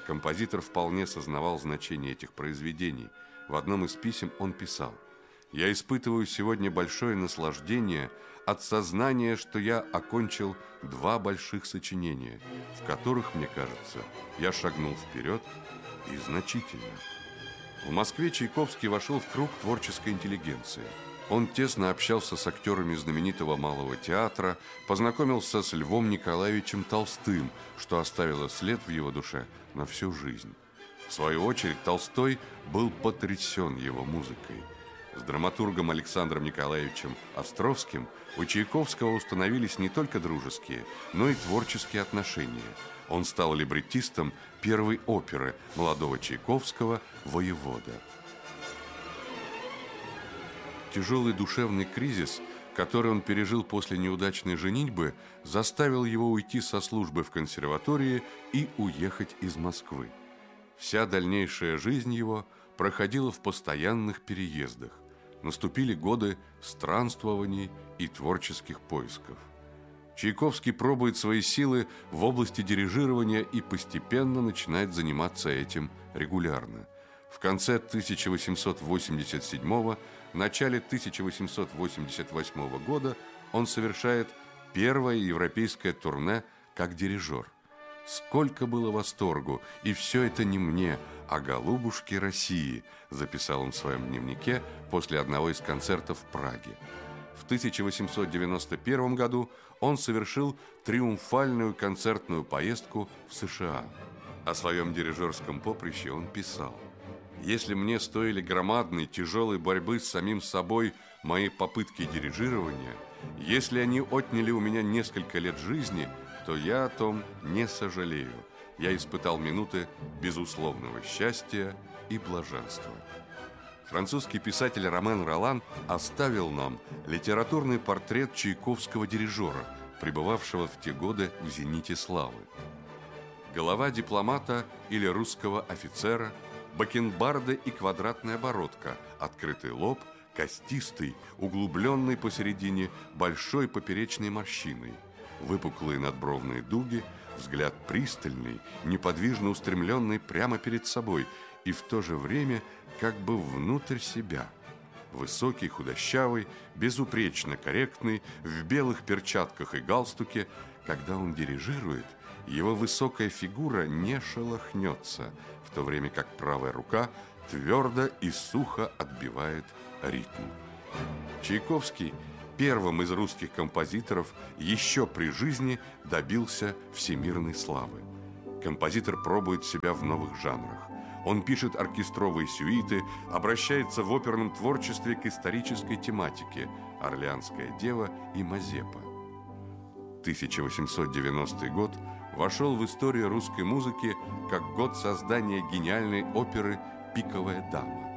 Композитор вполне сознавал значение этих произведений. В одном из писем он писал: «Я испытываю сегодня большое наслаждение от сознания, что я окончил 2 больших сочинения, в которых, мне кажется, я шагнул вперед и значительно». В Москве Чайковский вошел в круг творческой интеллигенции. Он тесно общался с актерами знаменитого Малого театра, познакомился с Львом Николаевичем Толстым, что оставило след в его душе на всю жизнь. В свою очередь, Толстой был потрясен его музыкой. С драматургом Александром Николаевичем Островским у Чайковского установились не только дружеские, но и творческие отношения. Он стал либреттистом первой оперы молодого Чайковского «Воевода». Тяжелый душевный кризис, который он пережил после неудачной женитьбы, заставил его уйти со службы в консерватории и уехать из Москвы. Вся дальнейшая жизнь его проходила в постоянных переездах. Наступили годы странствований и творческих поисков. Чайковский пробует свои силы в области дирижирования и постепенно начинает заниматься этим регулярно. В конце 1887-го, начале 1888 года он совершает первое европейское турне как дирижер. «Сколько было восторгу, и все это не мне, а голубушке России», записал он в своем дневнике после одного из концертов в Праге. В 1891 году он совершил триумфальную концертную поездку в США. О своем дирижерском поприще он писал: «Если мне стоили громадной, тяжелой борьбы с самим собой мои попытки дирижирования, если они отняли у меня несколько лет жизни, то я о том не сожалею. Я испытал минуты безусловного счастья и блаженства». Французский писатель Ромен Ролан оставил нам литературный портрет чайковского дирижера, пребывавшего в те годы в зените славы. Голова дипломата или русского офицера, бакенбарды и квадратная бородка, открытый лоб, костистый, углубленный посередине большой поперечной морщиной, выпуклые надбровные дуги, взгляд пристальный, неподвижно устремленный прямо перед собой и в то же время как бы внутрь себя. Высокий, худощавый, безупречно корректный, в белых перчатках и галстуке. Когда он дирижирует, его высокая фигура не шелохнется, в то время как правая рука твердо и сухо отбивает ритм. Чайковский первым из русских композиторов еще при жизни добился всемирной славы. Композитор пробует себя в новых жанрах. Он пишет оркестровые сюиты, обращается в оперном творчестве к исторической тематике «Орлеанская дева» и «Мазепа». 1890 год вошел в историю русской музыки как год создания гениальной оперы «Пиковая дама».